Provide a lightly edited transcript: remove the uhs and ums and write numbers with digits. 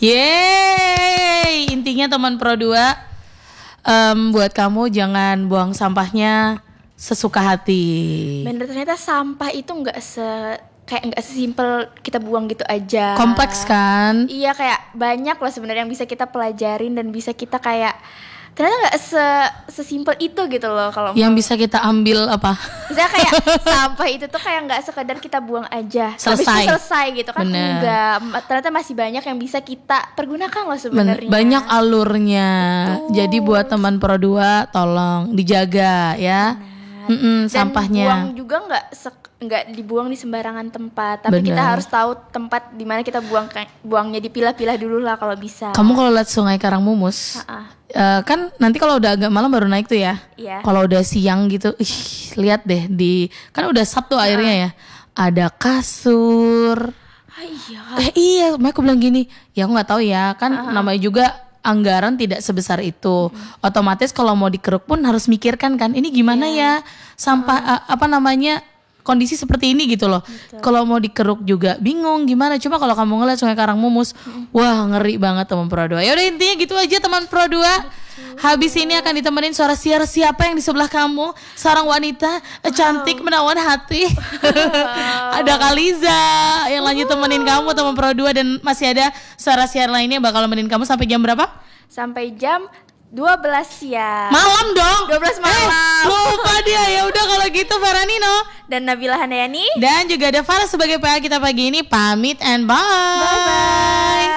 Yeay, intinya teman Pro 2, buat kamu jangan buang sampahnya sesuka hati. Bener, ternyata sampah itu nggak sesimpel kita buang gitu aja. Kompleks kan? Iya, kayak banyak loh sebenarnya yang bisa kita pelajarin dan bisa kita kayak ternyata nggak sesimpel itu gitu loh. Kalau yang bisa kita ambil apa? Misalnya kayak sampah itu tuh kayak nggak sekedar kita buang aja, selesai gitu kan. Bener. Enggak, ternyata masih banyak yang bisa kita pergunakan loh sebenarnya. Banyak alurnya. Betul. Jadi buat teman Pro 2 tolong dijaga ya. Dan sampahnya. Buang juga nggak dibuang di sembarangan tempat, tapi Bener. kita harus tahu tempat di mana kita buangnya, dipilah-pilah dulu lah kalau bisa. Kamu kalau lihat Sungai Karangmumus, kan nanti kalau udah agak malam baru naik tuh ya. Iya. Kalau udah siang gitu, lihat deh kan udah Sabtu airnya ya. Ada kasur. Iya, makanya aku bilang gini, ya aku nggak tahu ya, kan namanya juga anggaran tidak sebesar itu. Otomatis kalau mau dikeruk pun harus mikirkan kan, ini gimana ya sampah kondisi seperti ini gitu loh. Kalau mau dikeruk juga bingung gimana. Cuma kalau kamu ngeliat Sungai Karangmumus, wah ngeri banget teman Pro 2. Ya udah intinya gitu aja teman Pro 2. Habis ini akan ditemenin suara siapa yang di sebelah kamu, seorang wanita cantik menawan hati. Ada Kaliza yang lanjut temenin kamu teman Pro 2, dan masih ada suara siar lainnya bakal nemenin kamu sampai jam berapa? Sampai jam 12 siang. Malam dong. 12 malam. Lupa dia. Ya udah kalau gitu Faranino dan Nabila Handayani dan juga ada Farah sebagai PA kita pagi ini pamit and bye. Bye bye.